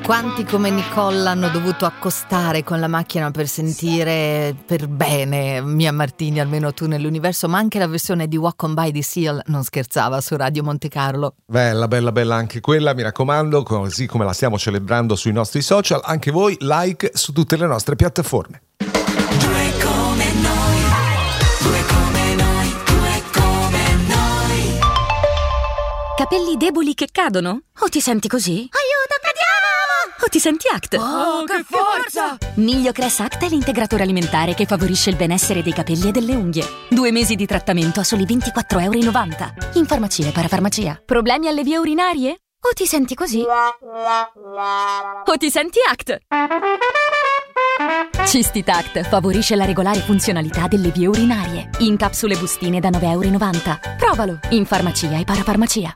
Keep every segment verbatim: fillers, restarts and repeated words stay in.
Quanti come Nicole hanno dovuto accostare con la macchina per sentire per bene Mia Martini, almeno tu nell'universo, ma anche la versione di Walk On By di Seal non scherzava su Radio Monte Carlo. Bella, bella, bella anche quella, mi raccomando, così come la stiamo celebrando sui nostri social, anche voi like su tutte le nostre piattaforme. Due come noi, due come noi, due come noi. Capelli deboli che cadono? O ti senti così? Aiuto, cadiamo! O ti senti Act? Oh, che forza! Migliocress Act è l'integratore alimentare che favorisce il benessere dei capelli e delle unghie. Due mesi di trattamento a soli ventiquattro euro e novanta. In farmacia e parafarmacia. Problemi alle vie urinarie? O ti senti così? O ti senti Act? Cistitact favorisce la regolare funzionalità delle vie urinarie. In capsule bustine da nove euro e novanta. Provalo in farmacia e parafarmacia.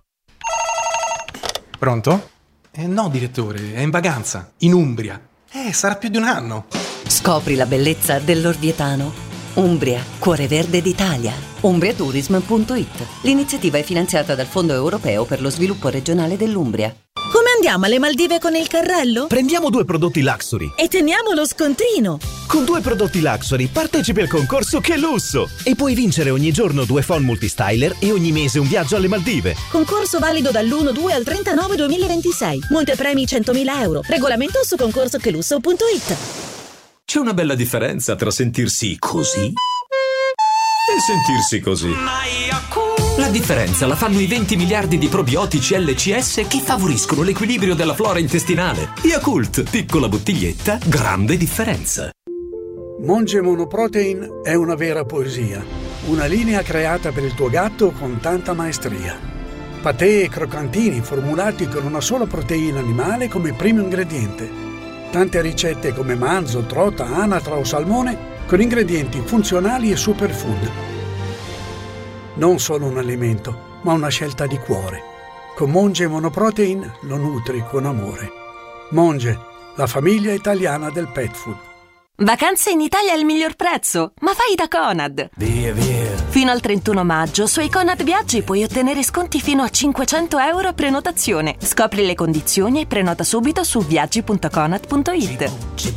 Pronto? Eh no, direttore, è in vacanza, in Umbria. Eh, sarà più di un anno. Scopri la bellezza dell'Orvietano. Umbria, cuore verde d'Italia. umbriatourism punto it. L'iniziativa è finanziata dal Fondo Europeo per lo Sviluppo Regionale dell'Umbria. Come andiamo alle Maldive con il carrello? Prendiamo due prodotti Luxury E teniamo lo scontrino. Con due prodotti Luxury partecipi al concorso Che Lusso e puoi vincere ogni giorno due phon multistyler e ogni mese un viaggio alle Maldive. Concorso valido dall'uno due al trentanove duemilaventisei. Montepremi centomila euro. Regolamento su concorso che lusso punto it. C'è una bella differenza tra sentirsi così e sentirsi così. La differenza la fanno i venti miliardi di probiotici L C S che favoriscono l'equilibrio della flora intestinale. Yakult, piccola bottiglietta, grande differenza. Monge Monoprotein è una vera poesia, una linea creata per il tuo gatto con tanta maestria. Patè e croccantini formulati con una sola proteina animale come primo ingrediente. Tante ricette come manzo, trota, anatra o salmone con ingredienti funzionali e superfood. Non solo un alimento, ma una scelta di cuore. Con Monge Monoprotein lo nutri con amore. Monge, la famiglia italiana del pet food. Vacanze in Italia al miglior prezzo, ma fai da Conad. Via, via. Fino al trentuno maggio sui Conad Viaggi puoi ottenere sconti fino a cinquecento euro a prenotazione. Scopri le condizioni e prenota subito su viaggi punto conad punto it.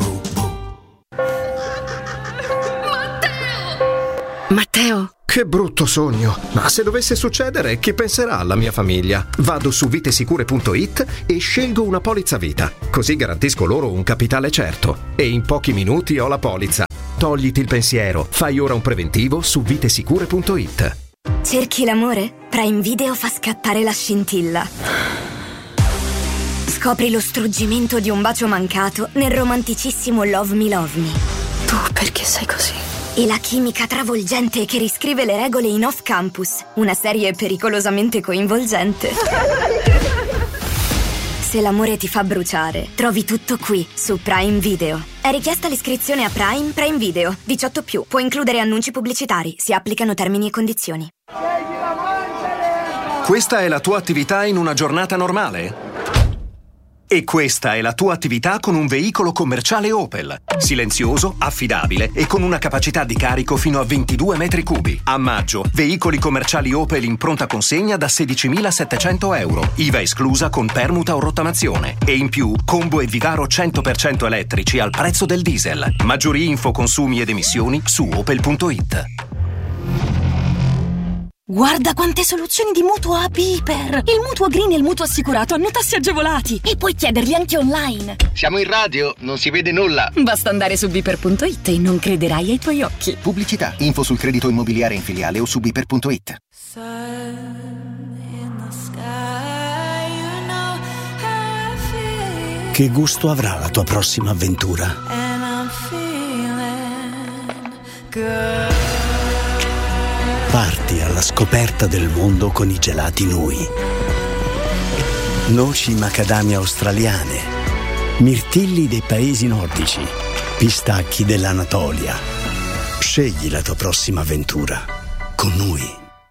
Matteo! Che brutto sogno! Ma se dovesse succedere, che penserà la mia famiglia? Vado su vitesicure punto it e scelgo una polizza vita. Così garantisco loro un capitale certo. E in pochi minuti ho la polizza. Togliti il pensiero. Fai ora un preventivo su vitesicure punto it. Cerchi l'amore? Prime Video fa scattare la scintilla. Scopri lo struggimento di un bacio mancato nel romanticissimo Love Me Love Me. Tu perché sei così? E la chimica travolgente che riscrive le regole in Off Campus, una serie pericolosamente coinvolgente. Se l'amore ti fa bruciare, trovi tutto qui, su Prime Video. È richiesta l'iscrizione a Prime Prime Video, diciotto più. Può includere annunci pubblicitari, si applicano termini e condizioni. Questa è la tua attività in una giornata normale? E questa è la tua attività con un veicolo commerciale Opel. Silenzioso, affidabile e con una capacità di carico fino a ventidue metri cubi. A maggio, veicoli commerciali Opel in pronta consegna da sedicimilasettecento euro. I V A esclusa con permuta o rottamazione. E in più, combo e Vivaro cento per cento elettrici al prezzo del diesel. Maggiori info, consumi ed emissioni su opel punto it. Guarda quante soluzioni di mutuo a Piper! Il mutuo green e il mutuo assicurato hanno tassi agevolati e puoi chiederli anche online. Siamo in radio, non si vede nulla. Basta andare su Piper punto it e non crederai ai tuoi occhi. Pubblicità, info sul credito immobiliare in filiale o su Piper punto it. Che gusto avrà la tua prossima avventura? Parti alla scoperta del mondo con i gelati Nui. Noci macadamia australiane, mirtilli dei paesi nordici, pistacchi dell'Anatolia. Scegli la tua prossima avventura con Nui.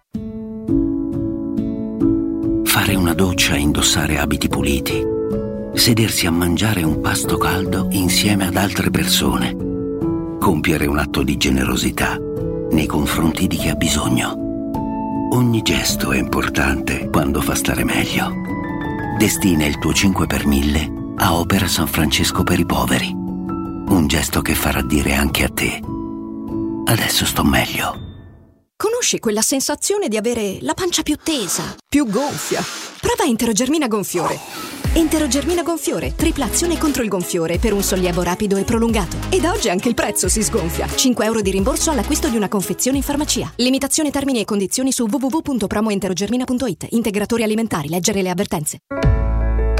Fare una doccia e indossare abiti puliti. Sedersi a mangiare un pasto caldo insieme ad altre persone. Compiere un atto di generosità nei confronti di chi ha bisogno. Ogni gesto è importante quando fa stare meglio. Destina il tuo cinque per mille a Opera San Francesco per i poveri. Un gesto che farà dire anche a te: adesso sto meglio. Conosci quella sensazione di avere la pancia più tesa, più gonfia? Prova Enterogermina Gonfiore. Enterogermina Gonfiore, tripla azione contro il gonfiore per un sollievo rapido e prolungato. E da oggi anche il prezzo si sgonfia. cinque euro di rimborso all'acquisto di una confezione in farmacia. Limitazione termini e condizioni su w w w punto promoenterogermina punto it. Integratori alimentari, leggere le avvertenze.